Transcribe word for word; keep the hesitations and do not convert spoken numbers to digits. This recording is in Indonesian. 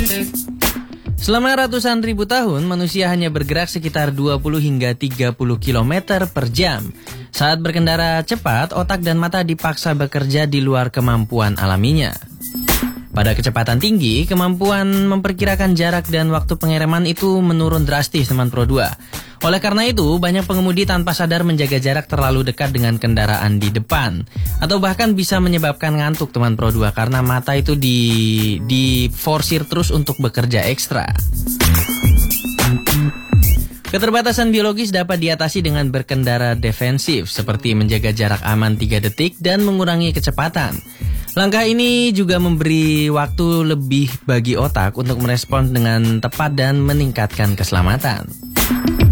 Selama ratusan ribu tahun, manusia hanya bergerak sekitar dua puluh hingga tiga puluh kilometer per jam. Saat berkendara cepat, otak dan mata dipaksa bekerja di luar kemampuan alaminya. Pada kecepatan tinggi, kemampuan memperkirakan jarak dan waktu pengereman itu menurun drastis, teman Pro dua. Oleh karena itu, banyak pengemudi tanpa sadar menjaga jarak terlalu dekat dengan kendaraan di depan. Atau bahkan bisa menyebabkan ngantuk, teman Pro dua, karena mata itu di, di forsir terus untuk bekerja ekstra. Keterbatasan biologis dapat diatasi dengan berkendara defensif, seperti menjaga jarak aman tiga detik dan mengurangi kecepatan. Langkah ini juga memberi waktu lebih bagi otak untuk merespons dengan tepat dan meningkatkan keselamatan.